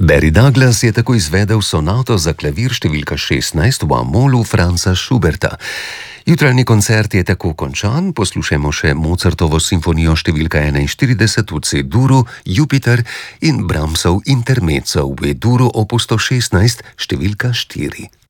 Barry Douglas je tako izvedel sonato za klavir številka 16 v A-molu Franza Schuberta. Jutranji koncert je tako končan, poslušajmo še Mozartovo simfonijo številka 41 v C-duru, Jupiter in Brahmsov intermezzo v E-duru opus 116 številka 4.